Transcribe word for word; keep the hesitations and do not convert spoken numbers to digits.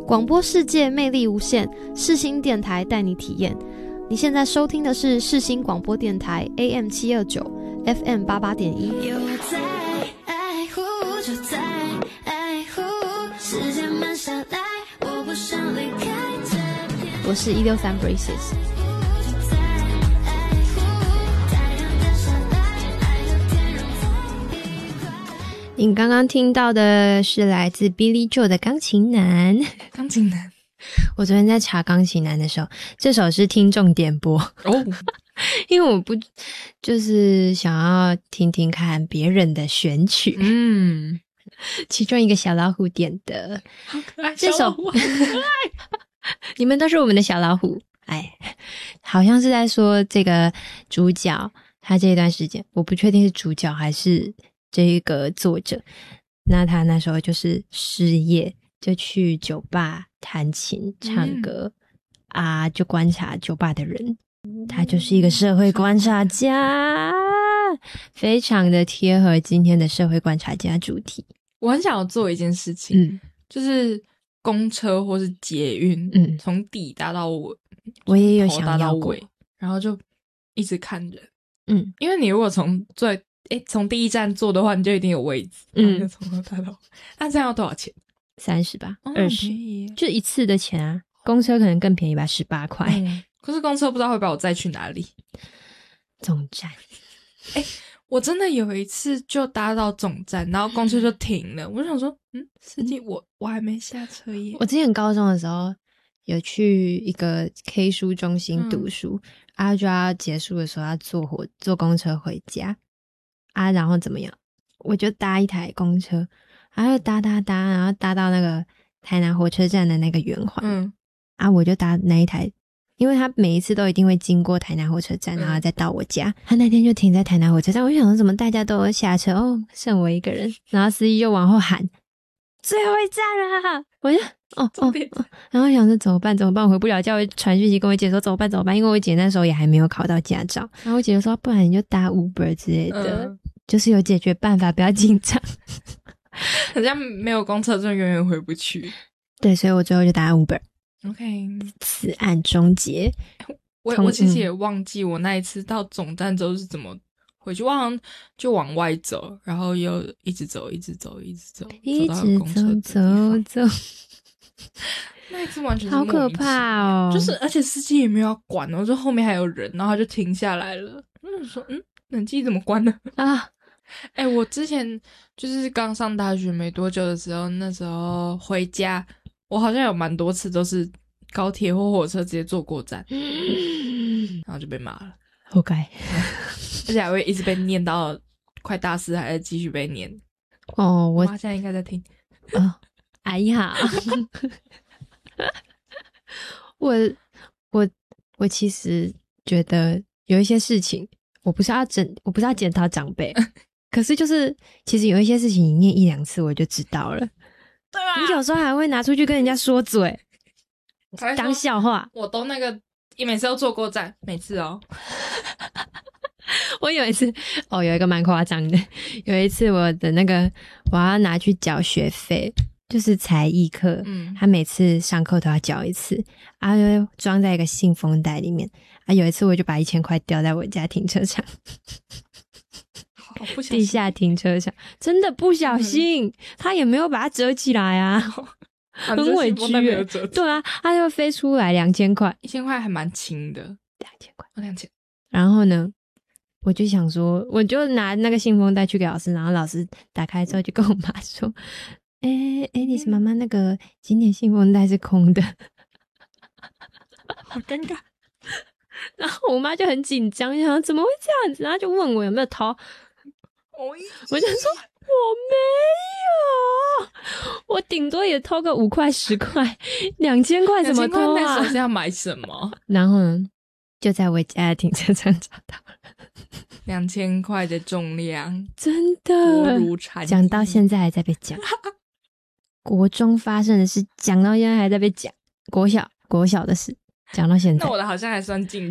广播世界魅力无限，世新电台带你体验。你现在收听的是世新广播电台 A M 七二九 F M 八八点一。有在爱护就在爱护，时间慢下来，我不想离开这片。我是一六三 Braces。你刚刚听到的是来自 Billy Joel 的钢琴男。 钢琴男， 我昨天在查钢琴男的时候，这首是听众点播哦，因为我不就是想要听听看别人的选曲，嗯，其中一个小老虎点的， 好可爱， 这首小老虎好可爱你们都是我们的小老虎，哎，好像是在说这个主角，他这一段时间，我不确定是主角还是这个作者，那他那时候就是失业，就去酒吧弹琴唱歌、嗯、啊，就观察酒吧的人，他就是一个社会观察家，非常的贴合今天的社会观察家主题。 我很想要做一件事情、嗯、就是公车或是捷运，嗯，从底搭到尾， 我也有想要过， 然后就一直看人， 嗯， 因为你如果从最诶，从第一站坐的话，你就一定有位置，嗯，就从头搭到。那这样要多少钱？ 三十吧， 二十、 哦，就一次的钱啊。公车可能更便宜吧，十八块。 可是公车不知道会把我载去哪里。 总站。 诶，我真的有一次就搭到总站，然后公车就停了。我就想说，嗯，司机，我我还没下车耶。 我之前高中的时候有去一个 K 书中心读书，啊、嗯，就要结束的时候要坐火坐公车回家。啊，然后怎么样？我就搭一台公车，然后搭搭搭，然后搭到那个台南火车站的那个圆环。嗯，啊，我就搭那一台，因为他每一次都一定会经过台南火车站，然后再到我家。他那天就停在台南火车站，我就想说怎么大家都下车，哦，剩我一个人，然后司机就往后喊最后一站了，我就哦哦哦，然后想说怎么办怎么办，我回不了家，我传讯息跟我姐说怎么办怎么办，因为我姐那时候也还没有考到驾照，然后我姐就说不然你就搭 Uber 之类的。嗯，就是有解决办法，不要紧张。 好像没有公车就永远回不去。 对，所以我最后就搭 Uber。OK， 此案终结。 我我其实也忘记我那一次到总站之后是怎么回去，我好像就往外走，然后又一直走，一直走，一直走， 一直走走走。 那一次完全是好可怕哦！ 就是而且司机也没有要管哦，就后面还有人，然后他就停下来了。我就说，嗯。冷气怎么关呢？啊，哎、欸，我之前就是刚上大学没多久的时候，那时候回家，我好像有蛮多次都是高铁或火车直接坐过站，嗯、然后就被骂了， 活该， 而且还会一直被念到快大四，还在继续被念。 哦，我妈现在应该在听。 哦，哎呀，我我我其实觉得有一些事情。我不是要整，我不是要检讨长辈，可是就是其实有一些事情你念一两次我就知道了， 对啊， 你有时候还会拿出去跟人家说嘴，当笑话。 我都那个，每次都坐过站，每次哦。 我有一次，哦，有一个蛮夸张的，有一次我的那个我要拿去缴学费，就是才艺课，嗯，他每次上课都要缴一次，啊，就装在一个信封袋里面。啊，有一次我就把一千块掉在我家停车场， 好不小心， 地下停车场，真的不小心，嗯、他也没有把它折起来啊，很委屈耶。对啊，他就飞出来两千块， 一千块还蛮轻的， 两千块， 两千。 然后呢，我就想说，我就拿那个信封袋去给老师，然后老师打开之后就跟我妈说：“哎、欸、哎，丽、欸、丝妈妈，那个今年信封袋是空的。” 好尴尬。 然后我妈就很紧张，想说怎么会这样子，然后就问我有没有偷， 我我就说我没有，我顶多也偷个五块十块，两千块怎么偷啊？ 那时候是要买什么？ 然后呢，就在我家的停车场找到了两千块的重量， 真的讲到现在还在被讲。国中发生的事讲到现在还在被讲，国小国小的事讲到现在， 那我的好像还算近